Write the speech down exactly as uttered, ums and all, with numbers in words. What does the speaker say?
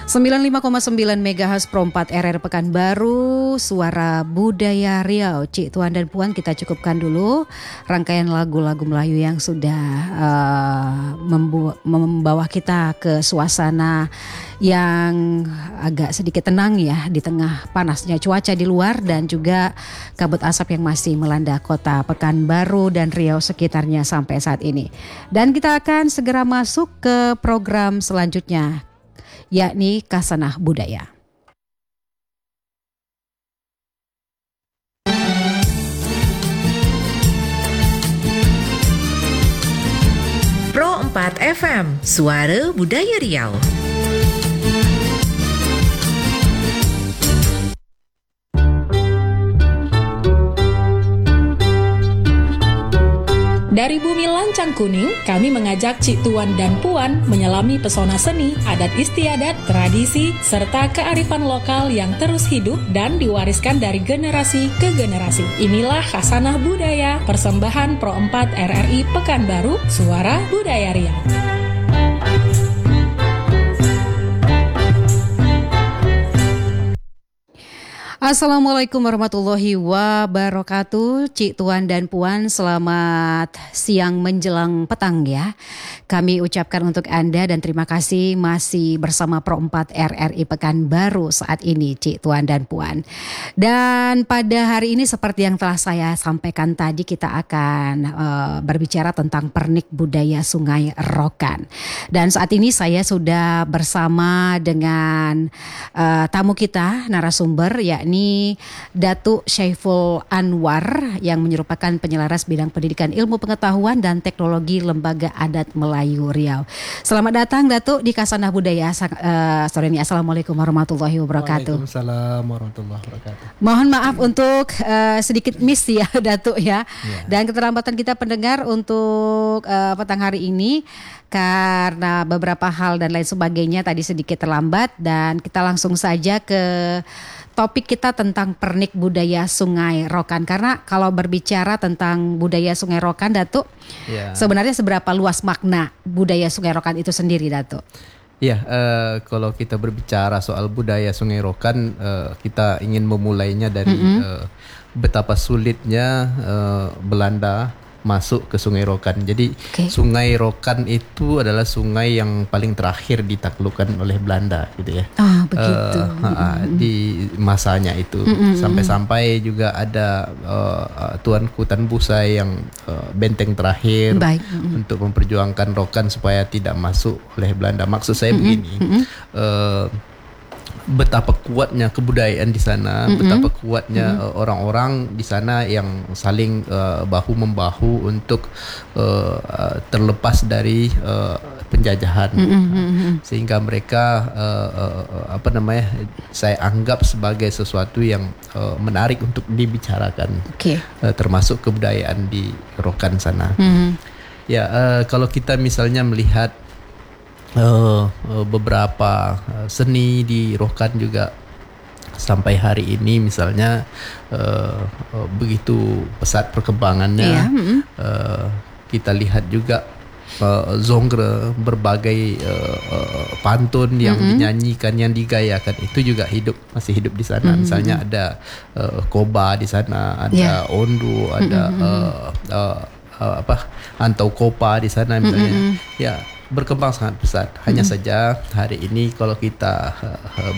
sembilan puluh lima koma sembilan megahertz Pro empat R R Pekanbaru, Suara Budaya Riau. Cik, Tuan dan Puan, kita cukupkan dulu rangkaian lagu-lagu Melayu yang sudah uh, membu- membawa kita ke suasana yang agak sedikit tenang ya di tengah panasnya cuaca di luar dan juga kabut asap yang masih melanda kota Pekanbaru dan Riau sekitarnya sampai saat ini. Dan kita akan segera masuk ke program selanjutnya, yakni Kasanah Budaya. Pro empat F M, Suara Budaya Riau. Dari bumi lancang kuning, kami mengajak Cik Tuan dan Puan menyelami pesona seni, adat istiadat, tradisi, serta kearifan lokal yang terus hidup dan diwariskan dari generasi ke generasi. Inilah Kasanah Budaya, persembahan Pro empat R R I Pekanbaru, Suara Budaya Riau. Assalamualaikum warahmatullahi wabarakatuh. Cik, Tuan dan Puan, selamat siang menjelang petang ya. Kami ucapkan untuk Anda dan terima kasih masih bersama Pro empat R R I Pekanbaru saat ini, Cik, Tuan dan Puan. Dan pada hari ini seperti yang telah saya sampaikan tadi, kita akan uh, berbicara tentang pernik budaya Sungai Rokan. Dan saat ini saya sudah bersama dengan uh, tamu kita, narasumber, yakni ini Datuk Syaiful Anwar yang merupakan penyelaras bidang pendidikan ilmu pengetahuan dan teknologi Lembaga Adat Melayu Riau. Selamat datang Datuk di Kasanah Budaya uh, sore ini. Assalamualaikum warahmatullahi wabarakatuh. Waalaikumsalam warahmatullahi wabarakatuh. Mohon maaf untuk uh, sedikit miss ya Datuk ya. ya. Dan keterlambatan kita pendengar untuk uh, petang hari ini karena beberapa hal dan lain sebagainya tadi sedikit terlambat, dan kita langsung saja ke topik kita tentang pernik budaya Sungai Rokan. Karena kalau berbicara tentang budaya Sungai Rokan, Datuk, ya, sebenarnya seberapa luas makna budaya Sungai Rokan itu sendiri, Datuk? Ya, uh, kalau kita berbicara soal budaya Sungai Rokan, uh, kita ingin memulainya dari mm-hmm. uh, betapa sulitnya uh, Belanda masuk ke Sungai Rokan. Jadi okay. Sungai Rokan itu adalah sungai yang paling terakhir ditaklukkan oleh Belanda, gitu ya. Ah, begitu. Uh, mm-hmm. Di masanya itu, mm-hmm. sampai-sampai juga ada uh, Tuanku Tan Busai yang uh, benteng terakhir Baik. Mm-hmm. untuk memperjuangkan Rokan supaya tidak masuk oleh Belanda. Maksud saya mm-hmm. begini. Mm-hmm. Uh, betapa kuatnya kebudayaan di sana, mm-hmm. betapa kuatnya mm-hmm. uh, orang-orang di sana yang saling uh, bahu membahu untuk uh, uh, terlepas dari uh, penjajahan, mm-hmm. sehingga mereka uh, uh, apa namanya saya anggap sebagai sesuatu yang uh, menarik untuk dibicarakan, okay. uh, termasuk kebudayaan di Rokan sana. Mm-hmm. Ya, uh, kalau kita misalnya melihat Uh, uh, beberapa uh, seni di Rokan juga sampai hari ini misalnya uh, uh, begitu pesat perkembangannya, yeah. mm-hmm. uh, kita lihat juga uh, zongre, berbagai uh, uh, pantun yang mm-hmm. dinyanyikan, yang digayakan itu juga hidup, masih hidup di sana. Mm-hmm. Misalnya ada uh, koba di sana, ada yeah. ondo, ada mm-hmm. uh, uh, uh, apa antau kopa di sana misalnya, mm-hmm. ya berkembang sangat pesat. Hanya mm-hmm. saja hari ini kalau kita uh,